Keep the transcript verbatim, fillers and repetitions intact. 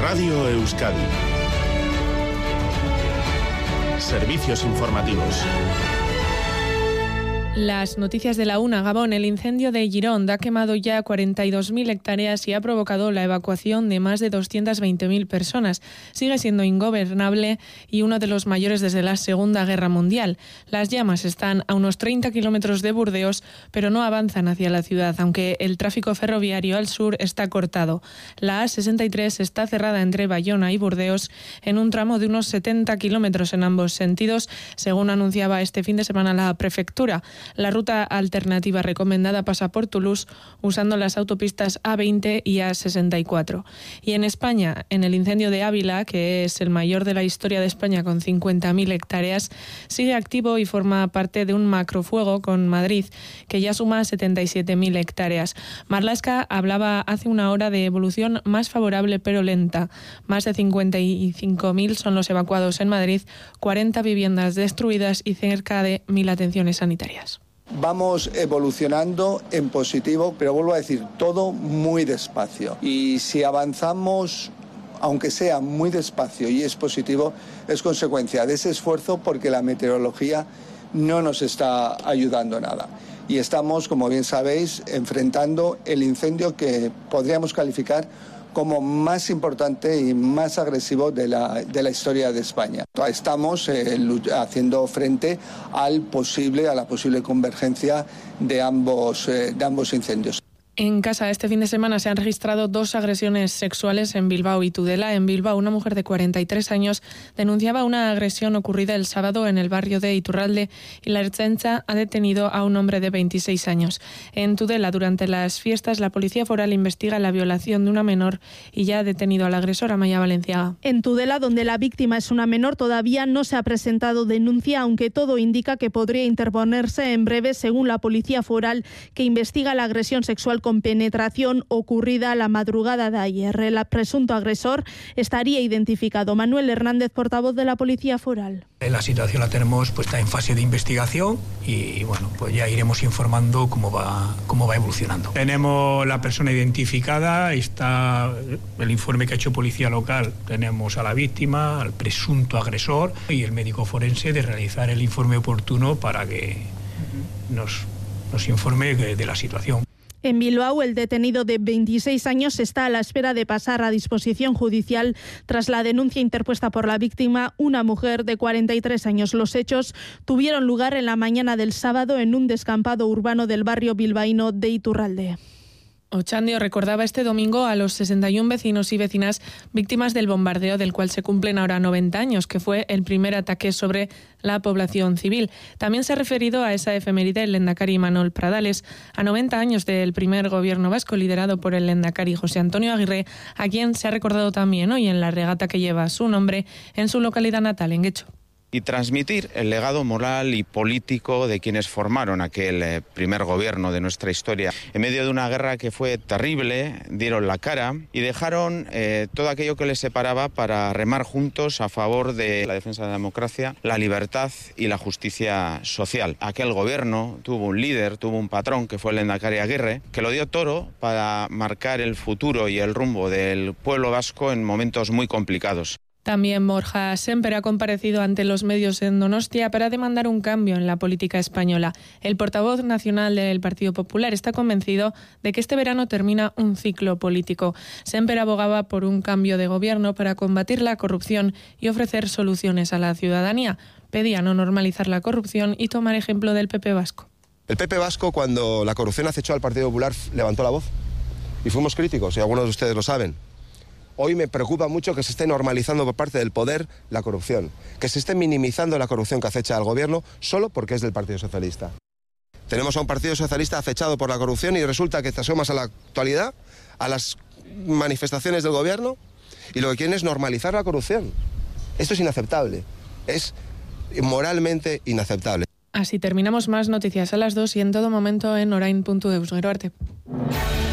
Radio Euskadi. Servicios informativos. Las noticias de la una. Gabón, el incendio de Gironda ha quemado ya cuarenta y dos mil hectáreas y ha provocado la evacuación de más de doscientas veinte mil personas. Sigue siendo ingobernable y uno de los mayores desde la Segunda Guerra Mundial. Las llamas están a unos treinta kilómetros de Burdeos, pero no avanzan hacia la ciudad, aunque el tráfico ferroviario al sur está cortado. La A sesenta y tres está cerrada entre Bayona y Burdeos en un tramo de unos setenta kilómetros en ambos sentidos, según anunciaba este fin de semana la prefectura. La ruta alternativa recomendada pasa por Toulouse usando las autopistas A veinte y A sesenta y cuatro. Y en España, en el incendio de Ávila, que es el mayor de la historia de España con cincuenta mil hectáreas, sigue activo y forma parte de un macrofuego con Madrid, que ya suma setenta y siete mil hectáreas. Marlaska hablaba hace una hora de evolución más favorable pero lenta. Más de cincuenta y cinco mil son los evacuados en Madrid, cuarenta viviendas destruidas y cerca de mil atenciones sanitarias. Vamos evolucionando en positivo, pero vuelvo a decir, todo muy despacio. Y si avanzamos, aunque sea muy despacio y es positivo, es consecuencia de ese esfuerzo porque la meteorología no nos está ayudando nada. Y estamos, como bien sabéis, enfrentando el incendio que podríamos calificar como más importante y más agresivo de la, de la historia de España. Estamos eh, haciendo frente al posible, a la posible convergencia de ambos, eh, de ambos incendios. En casa, este fin de semana se han registrado dos agresiones sexuales en Bilbao y Tudela. En Bilbao, una mujer de cuarenta y tres años denunciaba una agresión ocurrida el sábado en el barrio de Iturralde y la Ertzaintza ha detenido a un hombre de veintiséis años. En Tudela, durante las fiestas, la Policía Foral investiga la violación de una menor y ya ha detenido a la agresora, Maya Valenciaga. En Tudela, donde la víctima es una menor, todavía no se ha presentado denuncia, aunque todo indica que podría interponerse en breve, según la Policía Foral, que investiga la agresión sexual con penetración ocurrida la madrugada de ayer. El presunto agresor estaría identificado. Manuel Hernández, portavoz de la Policía Foral. La situación la tenemos puesta en fase de investigación y bueno, pues ya iremos informando cómo va, cómo va evolucionando. Tenemos la persona identificada, está el informe que ha hecho Policía Local, tenemos a la víctima, al presunto agresor y el médico forense de realizar el informe oportuno para que nos, nos informe de, de la situación. En Bilbao, el detenido de veintiséis años está a la espera de pasar a disposición judicial tras la denuncia interpuesta por la víctima, una mujer de cuarenta y tres años. Los hechos tuvieron lugar en la mañana del sábado en un descampado urbano del barrio bilbaíno de Iturralde. Ochandio recordaba este domingo a los sesenta y uno vecinos y vecinas víctimas del bombardeo del cual se cumplen ahora noventa años, que fue el primer ataque sobre la población civil. También se ha referido a esa efeméride el lehendakari Imanol Pradales, a noventa años del primer gobierno vasco liderado por el lehendakari José Antonio Aguirre, a quien se ha recordado también hoy en la regata que lleva su nombre en su localidad natal, en Guecho. Y transmitir el legado moral y político de quienes formaron aquel eh, primer gobierno de nuestra historia. En medio de una guerra que fue terrible, dieron la cara y dejaron eh, todo aquello que les separaba para remar juntos a favor de la defensa de la democracia, la libertad y la justicia social. Aquel gobierno tuvo un líder, tuvo un patrón, que fue el lehendakari Aguirre, que lo dio toro para marcar el futuro y el rumbo del pueblo vasco en momentos muy complicados. También Borja Sémper ha comparecido ante los medios en Donostia para demandar un cambio en la política española. El portavoz nacional del Partido Popular está convencido de que este verano termina un ciclo político. Sémper abogaba por un cambio de gobierno para combatir la corrupción y ofrecer soluciones a la ciudadanía. Pedía no normalizar la corrupción y tomar ejemplo del P P vasco. El P P vasco, cuando la corrupción acechó al Partido Popular, levantó la voz y fuimos críticos, y algunos de ustedes lo saben. Hoy me preocupa mucho que se esté normalizando por parte del poder la corrupción, que se esté minimizando la corrupción que acecha al gobierno solo porque es del Partido Socialista. Tenemos a un Partido Socialista acechado por la corrupción y resulta que te asomas a la actualidad, a las manifestaciones del gobierno, y lo que quieren es normalizar la corrupción. Esto es inaceptable, es moralmente inaceptable. Así terminamos. Más noticias a las dos y en todo momento en orain punto eus. Gero arte.